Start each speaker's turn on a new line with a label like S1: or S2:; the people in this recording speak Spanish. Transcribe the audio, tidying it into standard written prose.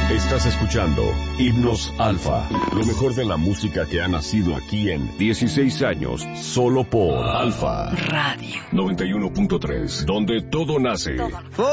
S1: Estás escuchando Himnos Alfa, lo mejor de la música que ha nacido aquí en 16 años, solo por Alfa
S2: Radio
S1: 91.3, donde todo nace.